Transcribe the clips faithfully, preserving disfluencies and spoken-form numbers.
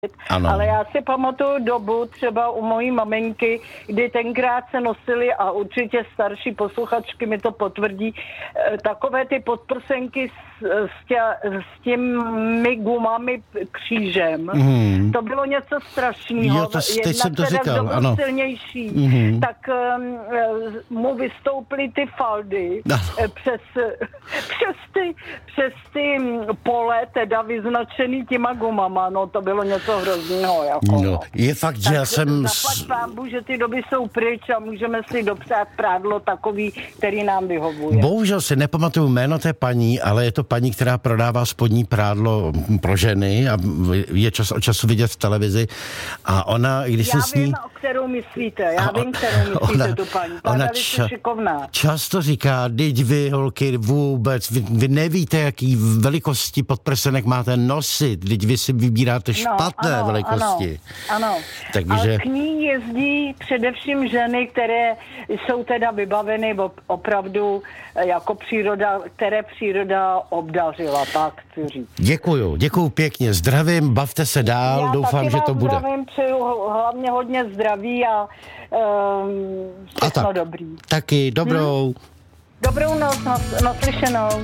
Ano. Ale já si pamatuju dobu třeba u mojí maminky, kdy tenkrát se nosily, a určitě starší posluchačky mi to potvrdí, takové ty podprsenky s, s, tě, s těmi gumami křížem. Mm. To bylo něco strašného. Jo, to, teď jsem to říkal, ano. silnější. Mm. Tak um, mu vystoupily ty faldy no. přes, přes, ty, přes ty pole, teda vyznačený těma gumama. No to bylo něco hroznýho. Jako, no, je fakt, že tak já jsem... Zaplať pámbu, že ty doby jsou pryč a můžeme si dopřát prádlo takový, který nám vyhovuje. Bohužel si nepamatuju jméno té paní, ale je to paní, která prodává spodní prádlo pro ženy a je čas od času vidět v televizi. A ona, když já se s ní... vím, o kterou myslíte. Já a vím, kterou myslíte ona, tu paní. Ta ona ča- šikovná. často říká, teď vy, holky, vůbec, vy, vy nevíte, jaký velikosti podprsenek máte nosit, teď vy si vybíráte špatné no, ano, velikosti. Ano, ano. Takže... Ale k ní jezdí především ženy, které jsou teda vybaveny opravdu jako příroda, které příroda obdařila, tak chci říct. Děkuju, děkuju pěkně, zdravím, bavte se dál, já doufám, že to bude. Já zdravím, přeju hlavně hodně zdraví a um, všechno a tak, dobrý. Taky, dobrou. Hmm? Dobrou noc, nas, naslyšenou.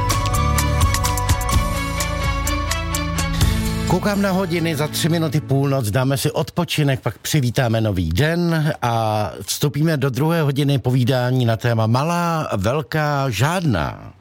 Koukám na hodiny, za tři minuty půlnoc, dáme si odpočinek, pak přivítáme nový den a vstoupíme do druhé hodiny povídání na téma malá, velká, žádná.